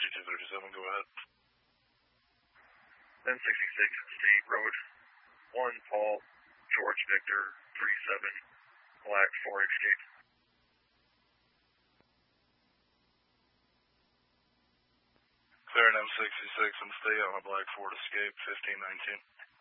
2237, go ahead. 1066 State Road, 1 Paul, George Victor, 37, Black 4 Escape. Clear an M66 and stay on a Black Ford Escape, 1519.